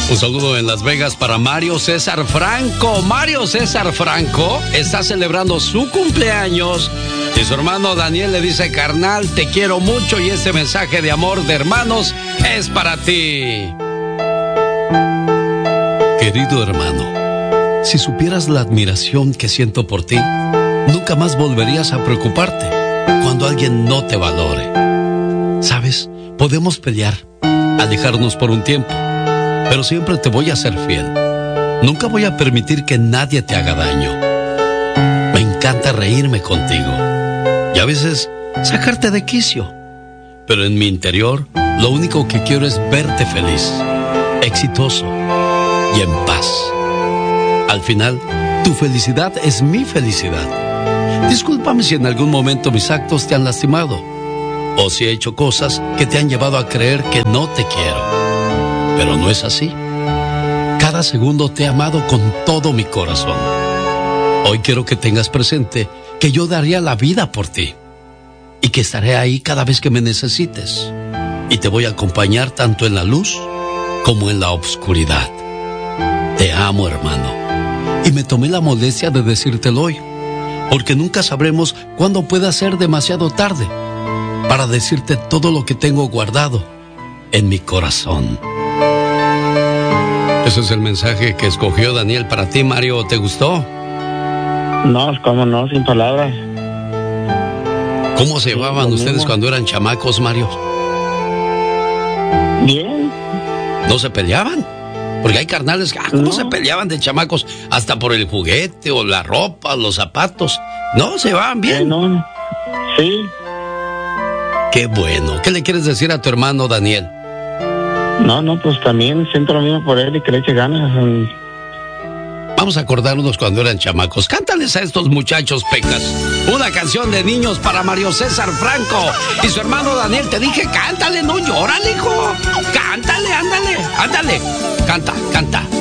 Un saludo en Las Vegas para Mario César Franco. Mario César Franco está celebrando su cumpleaños y su hermano Daniel le dice: carnal, te quiero mucho y este mensaje de amor de hermanos es para ti. Querido hermano, si supieras la admiración que siento por ti, nunca más volverías a preocuparte cuando alguien no te valore. ¿Sabes? Podemos pelear, alejarnos por un tiempo, pero siempre te voy a ser fiel. Nunca voy a permitir que nadie te haga daño. Me encanta reírme contigo y a veces sacarte de quicio. Pero en mi interior, lo único que quiero es verte feliz, exitoso y en paz. Al final, tu felicidad es mi felicidad. Discúlpame si en algún momento mis actos te han lastimado o si he hecho cosas que te han llevado a creer que no te quiero. Pero no es así. Cada segundo te he amado con todo mi corazón. Hoy quiero que tengas presente que yo daría la vida por ti y que estaré ahí cada vez que me necesites. Y te voy a acompañar tanto en la luz como en la oscuridad. Te amo, hermano. Y me tomé la molestia de decírtelo hoy, porque nunca sabremos cuándo pueda ser demasiado tarde para decirte todo lo que tengo guardado en mi corazón. Ese es el mensaje que escogió Daniel para ti, Mario. ¿Te gustó? No, cómo no, sin palabras. ¿Cómo se llevaban ustedes cuando eran chamacos, Mario? Bien. ¿No se peleaban? Porque hay carnales que, ¿cómo se peleaban de chamacos? Hasta por el juguete o la ropa, los zapatos. ¿No? ¿Se llevaban bien? No. Sí. Qué bueno. ¿Qué le quieres decir a tu hermano Daniel? No, pues también siento lo mismo por él y que le eche ganas. Vamos a acordarnos cuando eran chamacos. Cántales a estos muchachos pecas una canción de niños para Mario César Franco y su hermano Daniel. Te dije, cántale, no llórale, hijo. Cántale, ándale. Canta.